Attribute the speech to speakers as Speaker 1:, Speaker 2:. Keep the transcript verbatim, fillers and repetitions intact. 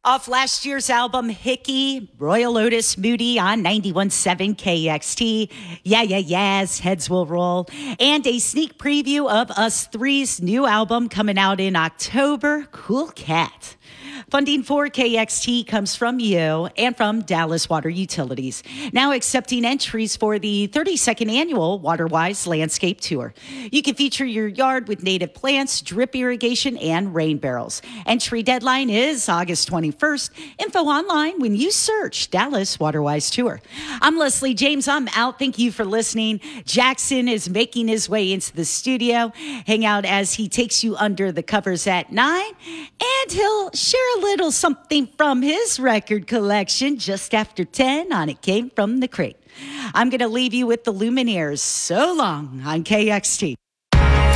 Speaker 1: Off last year's album, Hickey, Royal Otis Moody on ninety-one point seven K X T. Yeah, yeah, yes, heads will roll. And a sneak preview of Us three's new album coming out in October, Cool Cat. Funding for K X T comes from you and from Dallas Water Utilities, now accepting entries for the thirty-second annual WaterWise Landscape Tour. You can feature your yard with native plants, drip irrigation, and rain barrels. Entry deadline is August twenty-first. Info online when you search Dallas WaterWise Tour. I'm Leslie James. I'm out. Thank you for listening. Jackson is making his way into the studio. Hang out as he takes you under the covers at nine, and he'll share a little something from his record collection just after ten on It Came From the Crate. I'm going to leave you with the Lumineers. So long on K X T.